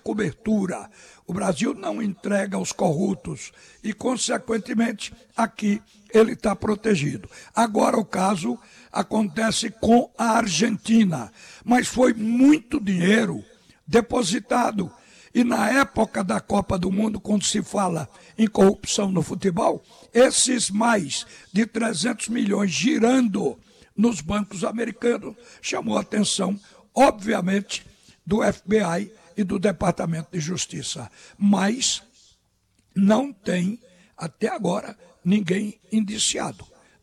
cobertura. O Brasil não entrega aos corruptos e, consequentemente, aqui ele está protegido. Agora o caso acontece com a Argentina, mas foi muito dinheiro depositado. E na época da Copa do Mundo, quando se fala em corrupção no futebol, esses mais de 300 milhões girando nos bancos americanos chamou a atenção, obviamente, do FBI e do Departamento de Justiça. Mas não tem, até agora, ninguém indiciado.